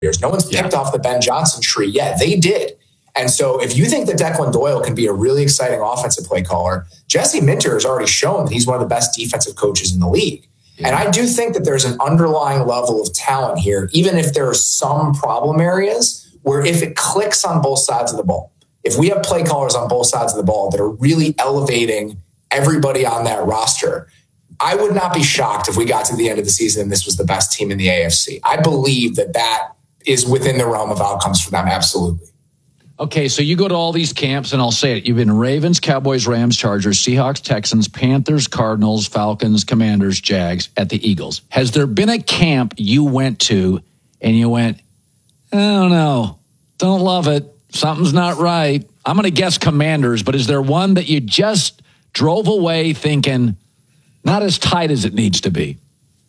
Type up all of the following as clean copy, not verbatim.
No one's picked off the Ben Johnson tree yet. They did. And so if you think that Declan Doyle can be a really exciting offensive play caller, Jesse Minter has already shown that he's one of the best defensive coaches in the league. Yeah. And I do think that there's an underlying level of talent here, even if there are some problem areas where if it clicks on both sides of the ball, if we have play callers on both sides of the ball that are really elevating everybody on that roster, I would not be shocked if we got to the end of the season and this was the best team in the AFC. I believe that is within the realm of outcomes for them. Absolutely. Okay, so you go to all these camps, and I'll say it. You've been Ravens, Cowboys, Rams, Chargers, Seahawks, Texans, Panthers, Cardinals, Falcons, Commanders, Jags, at the Eagles. Has there been a camp you went to and you went, I don't know, don't love it, something's not right? I'm going to guess Commanders, but is there one that you just drove away thinking not as tight as it needs to be?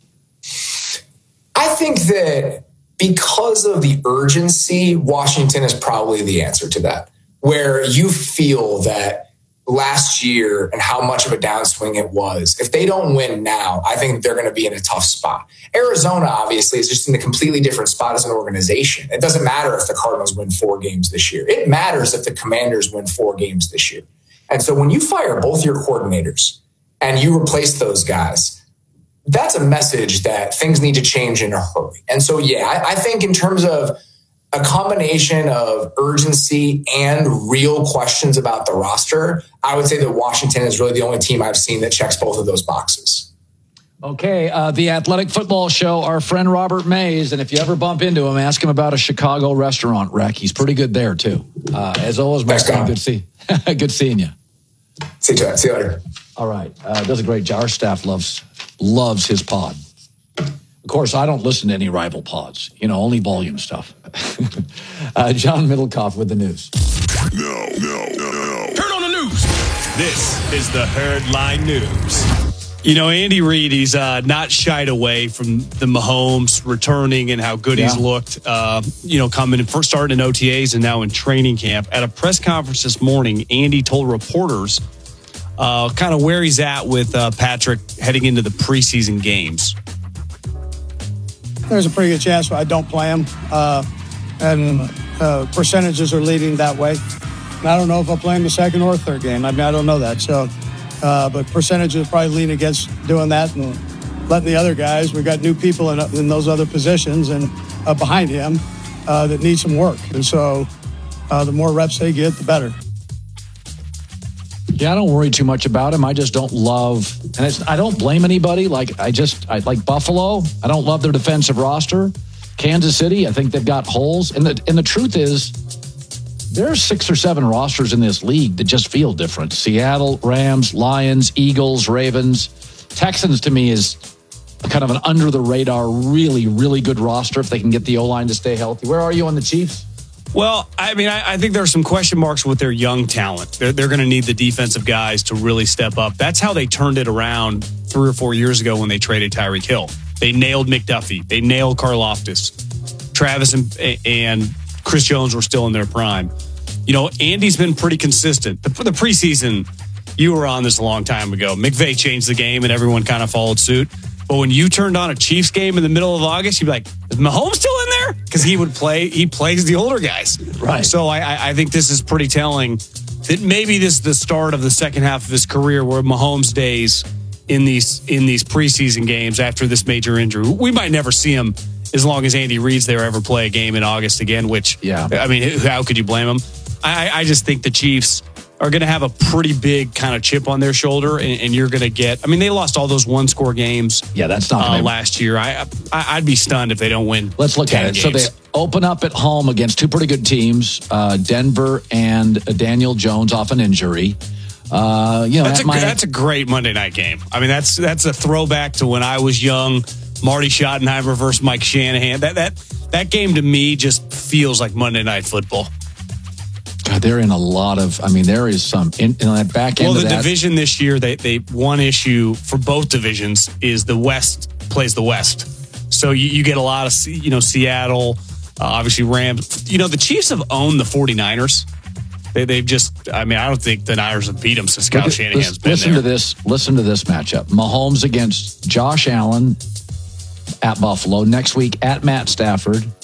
I think that because of the urgency, Washington is probably the answer to that, where you feel that last year and how much of a downswing it was. If they don't win now, I think they're going to be in a tough spot. Arizona, obviously, is just in a completely different spot as an organization. It doesn't matter if the Cardinals win 4 games this year. It matters if the Commanders win 4 games this year. And so when you fire both your coordinators and you replace those guys, that's a message that things need to change in a hurry. And so, I think in terms of a combination of urgency and real questions about the roster, I would say that Washington is really the only team I've seen that checks both of those boxes. Okay, the Athletic Football Show, our friend Robert Mays, and if you ever bump into him, ask him about a Chicago restaurant wreck. He's pretty good there, too. As always, my friend, good seeing you. See you later. All right. Does a great job. Our staff loves his pod. Of course, I don't listen to any rival pods. Only volume stuff. John Middlecoff with the news. No. Turn on the news. This is the Herdline News. Andy Reid, he's not shied away from the Mahomes returning and how good he's looked, coming and first starting in OTAs and now in training camp. At a press conference this morning, Andy told reporters kind of where he's at with Patrick heading into the preseason games. There's a pretty good chance I don't play him, and percentages are leading that way. And I don't know if I'll play him the second or third game. I don't know that. So, but percentages probably lean against doing that and letting the other guys. We've got new people in those other positions and behind him that need some work. And so the more reps they get, the better. Yeah, I don't worry too much about him. I just don't love, and I don't blame anybody. I like Buffalo. I don't love their defensive roster. Kansas City, I think they've got holes. And the truth is, there are 6 or 7 rosters in this league that just feel different. Seattle, Rams, Lions, Eagles, Ravens. Texans, to me, is kind of an under-the-radar, really, really good roster if they can get the O-line to stay healthy. Where are you on the Chiefs? Well, I think there are some question marks with their young talent. They're going to need the defensive guys to really step up. That's how they turned it around 3 or 4 years ago when they traded Tyreek Hill. They nailed McDuffie. They nailed Karlaftis. Travis and Chris Jones were still in their prime. Andy's been pretty consistent. The preseason, you were on this a long time ago. McVay changed the game and everyone kind of followed suit. But when you turned on a Chiefs game in the middle of August, you'd be like, is Mahomes still in there? Because he plays the older guys. Right. So I think this is pretty telling that maybe this is the start of the second half of his career where Mahomes' days in these preseason games after this major injury. We might never see him as long as Andy Reid's there ever play a game in August again, which, how could you blame him? I just think the Chiefs are going to have a pretty big kind of chip on their shoulder, and you're going to get. They lost all those 1-score games. Yeah, that's not last year. I'd be stunned if they don't win. Let's look at it. Games. So they open up at home against 2 pretty good teams, Denver and Daniel Jones off an injury. That's a great Monday night game. That's a throwback to when I was young. Marty Schottenheimer versus Mike Shanahan. That game to me just feels like Monday Night Football. God, they're in a lot of. there is some in that back end. Well, the division this year, they one issue for both divisions is the West plays the West, so you get a lot of Seattle, obviously Rams. The Chiefs have owned the 49ers. They've just. I don't think the Niners have beat them since Kyle Shanahan's been there. Listen to this matchup: Mahomes against Josh Allen at Buffalo next week at Matt Stafford.